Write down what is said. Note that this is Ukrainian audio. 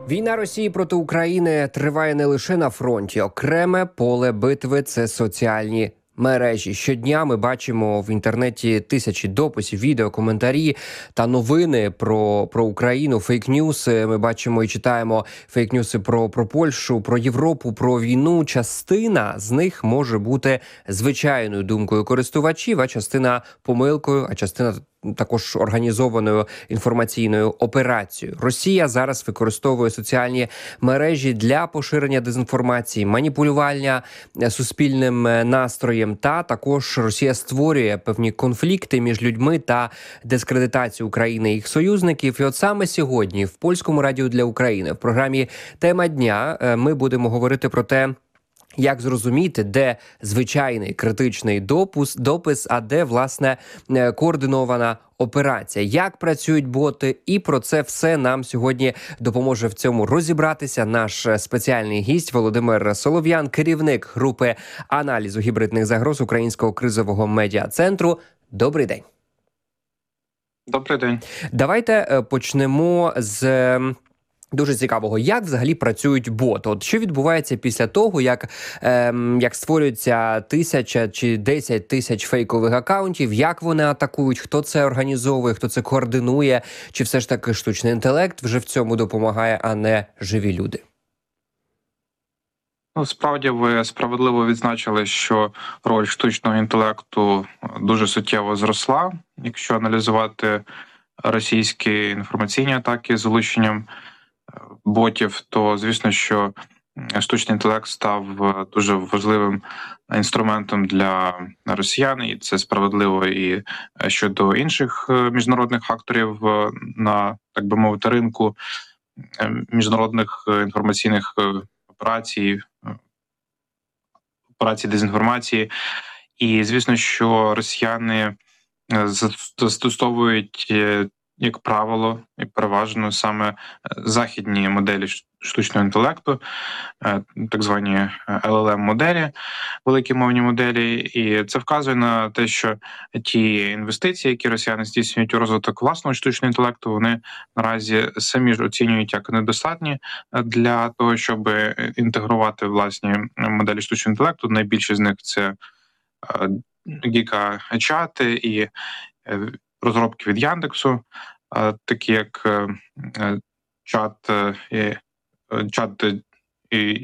Війна Росії проти України триває не лише на фронті. Окреме поле битви – це соціальні мережі. Щодня ми бачимо в інтернеті тисячі дописів, відео, коментарі та новини про Україну, фейк-ньюси. Ми бачимо і читаємо фейк-ньюси про Польщу, про Європу, про війну. Частина з них може бути звичайною думкою користувачів, а частина помилкою, а частина також організованою інформаційною операцією. Росія зараз використовує соціальні мережі для поширення дезінформації, маніпулювання суспільним настроєм, та також Росія створює певні конфлікти між людьми та дискредитацію України і їх союзників. І от саме сьогодні в Польському радіо для України в програмі «Тема дня» ми будемо говорити про те, як зрозуміти, де звичайний критичний допис, а де, власне, координована операція. Як працюють боти, і про це все нам сьогодні допоможе в цьому розібратися наш спеціальний гість Володимир Солов'ян, керівник групи аналізу гібридних загроз Українського кризового медіа-центру. Добрий день. Добрий день. Давайте почнемо з дуже цікавого. Як взагалі працюють боти? От що відбувається після того, як створюється 1000 чи 10 тисяч фейкових акаунтів? Як вони атакують? Хто це організовує? Хто це координує? Чи все ж таки штучний інтелект вже в цьому допомагає, а не живі люди? Ну, справді, ви справедливо відзначили, що роль штучного інтелекту дуже суттєво зросла. Якщо аналізувати російські інформаційні атаки з залученням ботів, то, звісно, що штучний інтелект став дуже важливим інструментом для росіян, і це справедливо і щодо інших міжнародних акторів на, так би мовити, ринку міжнародних інформаційних операцій дезінформації. І, звісно, що росіяни застосовують, як правило, і переважно саме західні моделі штучного інтелекту, так звані LLM-моделі, великі мовні моделі. І це вказує на те, що ті інвестиції, які росіяни здійснюють у розвиток власного штучного інтелекту, вони наразі самі ж оцінюють як недостатні для того, щоб інтегрувати власні моделі штучного інтелекту. Найбільше з них – це гіга-чати і розробки від Яндексу, такі як чат